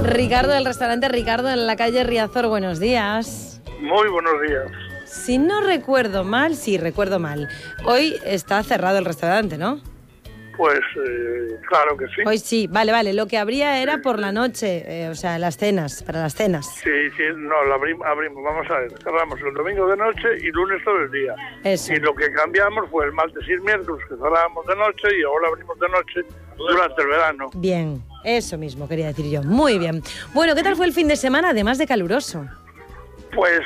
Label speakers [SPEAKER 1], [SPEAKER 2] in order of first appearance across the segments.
[SPEAKER 1] Ricardo del restaurante Ricardo en la calle Riazor, buenos días.
[SPEAKER 2] Muy buenos días.
[SPEAKER 1] Si no recuerdo mal, sí, recuerdo mal. Hoy está cerrado el restaurante, ¿no?
[SPEAKER 2] Pues claro que sí.
[SPEAKER 1] Hoy sí, vale. Lo que abría era por la noche, o sea, las cenas, para las cenas.
[SPEAKER 2] Sí, no, lo abrimos. Vamos a ver, cerramos el domingo de noche y lunes todo el día.
[SPEAKER 1] Eso.
[SPEAKER 2] Y lo que cambiamos fue el martes y el miércoles, que cerrábamos de noche, y ahora abrimos de noche durante el verano.
[SPEAKER 1] Bien, eso mismo quería decir yo. Muy bien. Bueno, ¿qué tal fue el fin de semana, además de caluroso?
[SPEAKER 2] Pues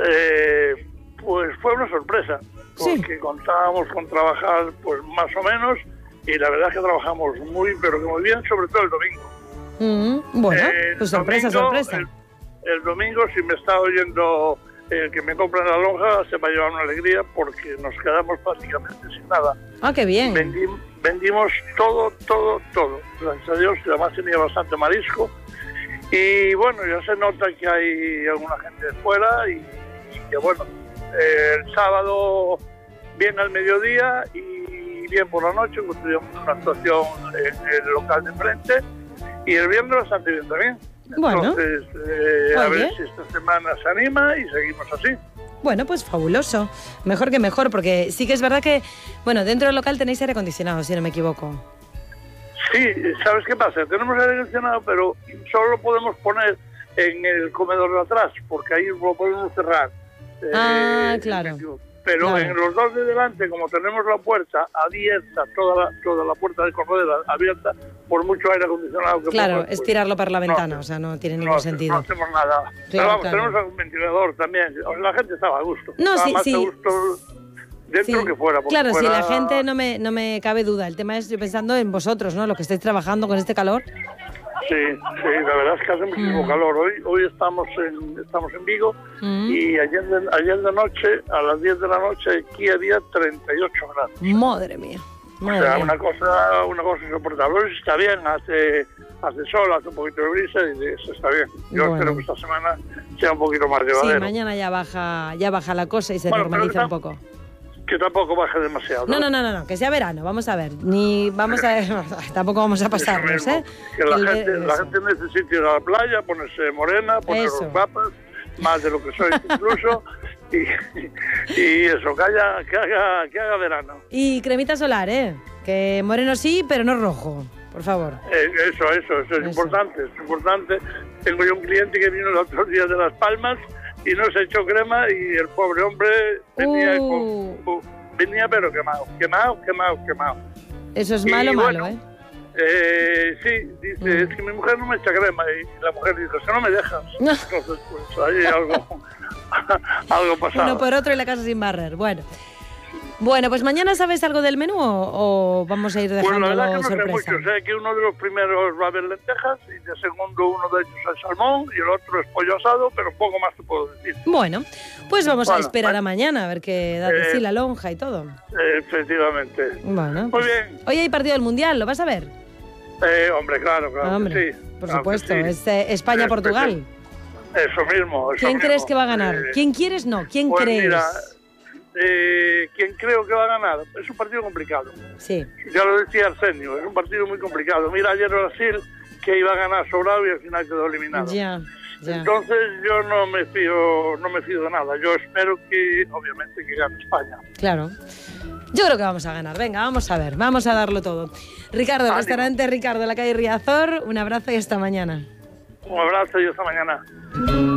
[SPEAKER 2] fue una sorpresa, porque
[SPEAKER 1] Sí.
[SPEAKER 2] contábamos con trabajar pues más o menos, y la verdad es que trabajamos pero que muy bien, sobre todo el domingo.
[SPEAKER 1] Bueno, pues sorpresa.
[SPEAKER 2] El domingo, si me está oyendo el que me compra la lonja, se va a llevar una alegría, porque nos quedamos prácticamente sin nada.
[SPEAKER 1] Ah, qué bien.
[SPEAKER 2] Vendimos todo. Gracias a Dios, y además tenía bastante marisco. Y bueno, ya se nota que hay alguna gente de fuera, y que bueno, el sábado bien al mediodía y bien por la noche, pues tuvimos una actuación en el local de enfrente, y el viernes bastante bien también.
[SPEAKER 1] Bueno.
[SPEAKER 2] Entonces, a ver si esta semana se anima y seguimos así.
[SPEAKER 1] Bueno, pues fabuloso. Mejor que mejor, porque sí que es verdad que, bueno, dentro del local tenéis aire acondicionado, si no me equivoco.
[SPEAKER 2] Sí, ¿sabes qué pasa? Tenemos aire acondicionado, pero solo lo podemos poner en el comedor de atrás, porque ahí lo podemos cerrar.
[SPEAKER 1] Claro.
[SPEAKER 2] Pero
[SPEAKER 1] claro.
[SPEAKER 2] en los dos de delante, como tenemos la puerta abierta, toda la puerta de corredera abierta, por mucho aire acondicionado que
[SPEAKER 1] Claro,
[SPEAKER 2] pongas,
[SPEAKER 1] es
[SPEAKER 2] pues,
[SPEAKER 1] tirarlo para la ventana,
[SPEAKER 2] no,
[SPEAKER 1] o sea, no tiene ningún sentido.
[SPEAKER 2] No hacemos nada.
[SPEAKER 1] Claro,
[SPEAKER 2] Pero vamos,
[SPEAKER 1] claro.
[SPEAKER 2] tenemos algún ventilador también. La gente estaba a gusto.
[SPEAKER 1] No,
[SPEAKER 2] estaba
[SPEAKER 1] sí,
[SPEAKER 2] más
[SPEAKER 1] sí.
[SPEAKER 2] a gusto dentro que fuera.
[SPEAKER 1] Claro,
[SPEAKER 2] fuera...
[SPEAKER 1] si la gente no me cabe duda. El tema es, yo pensando en vosotros, ¿no? Lo que estáis trabajando con este calor.
[SPEAKER 2] Sí, la verdad es que hace muchísimo calor. Hoy estamos en Vigo, y ayer de noche, a las 10 de la noche, aquí había 38 grados.
[SPEAKER 1] Madre mía.
[SPEAKER 2] O sea, una cosa insoportable. Hoy está bien, hace sol, hace un poquito de brisa, y eso está bien. Yo espero que esta semana sea un poquito más llevadero.
[SPEAKER 1] Sí, mañana ya baja la cosa y se normaliza un poco.
[SPEAKER 2] Que tampoco baje demasiado.
[SPEAKER 1] No, que sea verano, vamos a ver. Tampoco vamos a pasarnos, ¿eh?
[SPEAKER 2] Que la gente necesite ir a la playa, ponerse morena, poner los papas, más de lo que soy incluso, y eso, que haga verano.
[SPEAKER 1] Y cremita solar, ¿eh? Que moreno sí, pero no rojo, por favor.
[SPEAKER 2] Eso es importante, es importante. Tengo yo un cliente que vino el otro día de Las Palmas y no se echó crema, y el pobre hombre venía pero quemado.
[SPEAKER 1] Eso es malo,
[SPEAKER 2] ¿eh? Sí, dice, es que mi mujer no me echa crema, y la mujer dice, que no me dejas. Entonces, pues ahí algo pasaba.
[SPEAKER 1] Uno por otro y la casa sin barrer. Bueno, pues mañana ¿sabes algo del menú o vamos a ir dejándolo
[SPEAKER 2] pues la verdad que no
[SPEAKER 1] sorpresa?
[SPEAKER 2] sé mucho. Sé que uno de los primeros va a haber lentejas, y de segundo uno de ellos es salmón, y el otro es pollo asado, pero poco más te puedo decir.
[SPEAKER 1] Bueno, pues vamos a esperar a mañana a ver qué da de sí la lonja y todo.
[SPEAKER 2] Efectivamente.
[SPEAKER 1] Bueno,
[SPEAKER 2] muy bien.
[SPEAKER 1] Hoy hay partido del Mundial, ¿lo vas a ver?
[SPEAKER 2] Hombre, claro
[SPEAKER 1] hombre,
[SPEAKER 2] que sí.
[SPEAKER 1] Por supuesto, es España-Portugal.
[SPEAKER 2] Eso mismo.
[SPEAKER 1] ¿Quién crees que va a ganar? ¿Quién quieres? No, ¿quién
[SPEAKER 2] pues
[SPEAKER 1] crees?
[SPEAKER 2] Mira, ¿quién creo que va a ganar? Es un partido complicado.
[SPEAKER 1] Sí.
[SPEAKER 2] Ya lo decía Arsenio, es un partido muy complicado. Mira ayer Brasil, que iba a ganar sobrado, y al final quedó eliminado.
[SPEAKER 1] Ya.
[SPEAKER 2] Entonces yo no me fío de nada. Yo espero que, obviamente, que gane España.
[SPEAKER 1] Claro. Yo creo que vamos a ganar. Venga, vamos a ver, vamos a darlo todo. Ricardo, el restaurante Ricardo, en la calle Riazor, un abrazo y hasta mañana.
[SPEAKER 2] Un abrazo y hasta mañana.